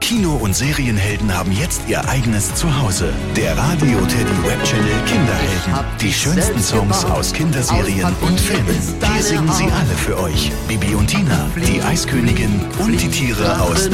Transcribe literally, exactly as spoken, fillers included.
Kino- und Serienhelden haben jetzt ihr eigenes Zuhause. Der Radio Teddy Webchannel Kinderhelden. Die schönsten Songs aus Kinderserien und Filmen. Hier singen sie alle für euch. Bibi und Tina, die Eiskönigin und die Tiere aus